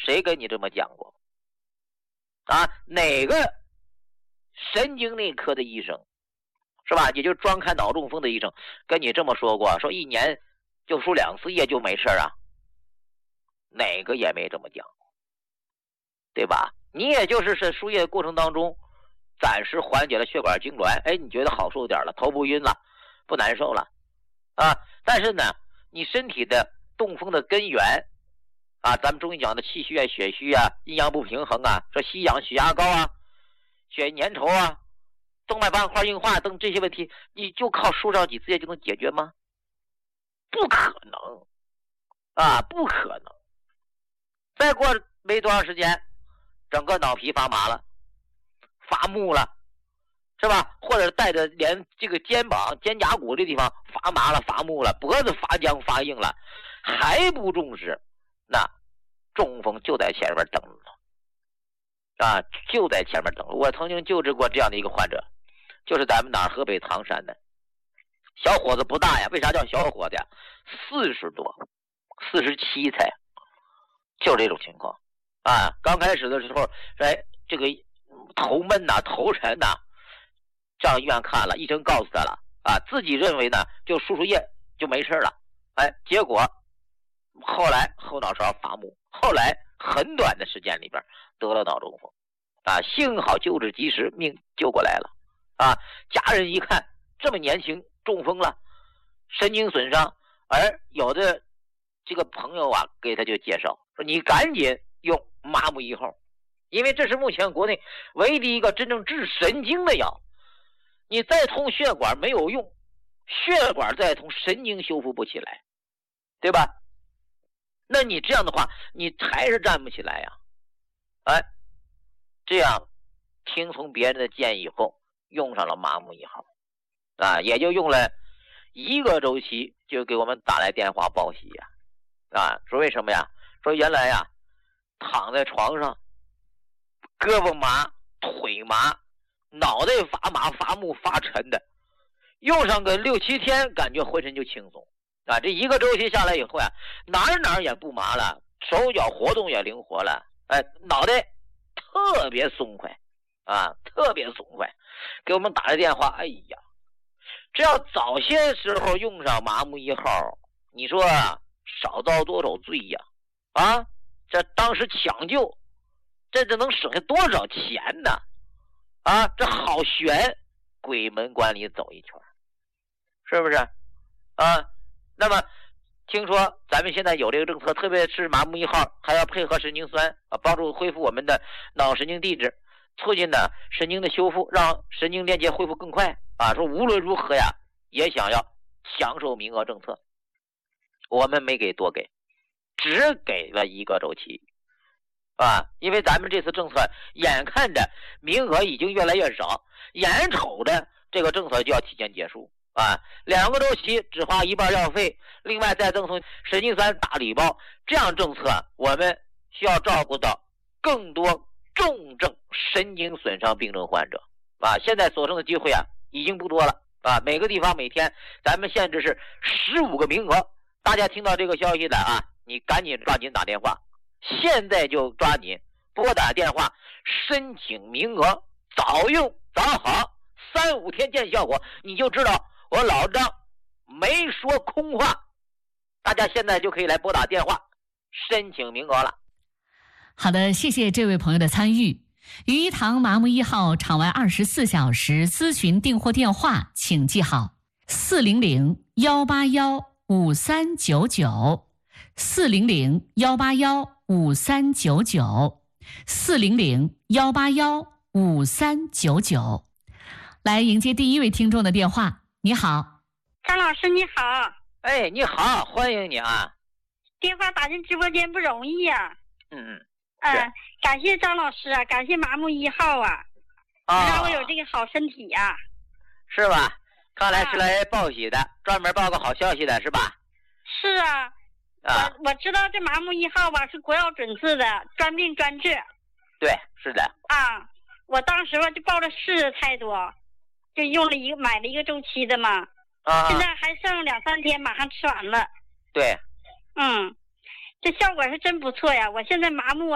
谁跟你这么讲过？啊，哪个神经内科的医生，是吧？也就专看脑中风的医生跟你这么说过，说一年就输2次液就没事啊？哪个也没这么讲，对吧？你也就是输液过程当中暂时缓解了血管痉挛，哎，你觉得好受点了，头不晕了，不难受了啊。但是呢，你身体的中风的根源啊，咱们中医讲的气虚啊、血虚啊、阴阳不平衡啊，说吸氧、血压高啊、血粘稠啊、动脉斑块硬化等这些问题，你就靠输上几次液就能解决吗？不可能啊，不可能。再过没多长时间，整个脑皮发麻了，发木了，是吧？或者带着连这个肩膀、肩胛骨这地方发麻了、发木了，脖子发僵、发硬了，还不重视，那中风就在前面等着呢，啊，就在前面等着。我曾经救治过这样的一个患者，就是咱们河北唐山的小伙子，不大呀。为啥叫小伙子呀？40多，47才，就这种情况啊。刚开始的时候，哎，这个头闷呐、头沉呐，上医院看了，医生告诉他了啊，自己认为呢就输液就没事了，哎，结果后来后脑勺发木，后来很短的时间里边得了脑中风啊，幸好救治及时，命救过来了啊。家人一看这么年轻中风了，神经损伤，而有的这个朋友啊给他就介绍说，你赶紧用麻木1号，因为这是目前国内唯一的一个真正治神经的药。你再通血管没有用，血管再通神经修复不起来，对吧？那你这样的话你还是站不起来呀。哎，这样听从别人的建议以后用上了麻木1号啊，也就用了1个周期，就给我们打来电话报喜呀。啊，说为什么呀？说原来呀躺在床上胳膊麻、腿麻、脑袋发麻、发木、发沉的，用上个6、7天感觉浑身就轻松啊。这1个周期下来以后呀，哪也不麻了，手脚活动也灵活了，哎，脑袋特别松快啊，特别松快。给我们打来电话，哎呀，这要早些时候用上麻木1号，你说少遭多少罪呀？啊，这当时抢救，这能省下多少钱呢？啊，这好悬，鬼门关里走一圈，是不是？啊，那么听说咱们现在有这个政策，特别是麻木1号还要配合神经酸啊，帮助恢复我们的脑神经递质，促进呢神经的修复，让神经链接恢复更快啊。说无论如何呀，也想要享受名额政策，我们没给多给，只给了1个周期啊。因为咱们这次政策眼看着名额已经越来越少，眼瞅着这个政策就要提前结束啊，2个周期只花1半药费，另外再赠送神经酸大礼包，这样政策我们需要照顾到更多重症神经损伤病症患者啊。现在所剩的机会啊已经不多了啊，每个地方每天咱们限制是15个名额。大家听到这个消息的啊，你赶紧抓紧打电话，现在就抓紧拨打电话申请名额，早用早好，3、5天见效果，你就知道我老张没说空话。大家现在就可以来拨打电话申请名额了。 好的，谢谢这位朋友的参与。于一堂麻木1号场外24小时咨询订货电话请记好：400-181-5399 400-181-5399 400-181-5399。来迎接第1位听众的电话。你好， 张老师你好。 哎，你好，欢迎你啊。 电话打进直播间不容易啊。感谢张老师啊，感谢麻木1号啊，让我有这个好身体啊。 是吧？看来是来报喜的，专门报个好消息的是吧？ 是啊。我知道这麻木1号吧是国药准字的，专病专治。 对，是的。 啊，我当时吧就抱着试的态度，就买了1个周期的嘛。现在还剩2、3天，马上吃完了。 对。 这效果是真不错呀！我现在麻木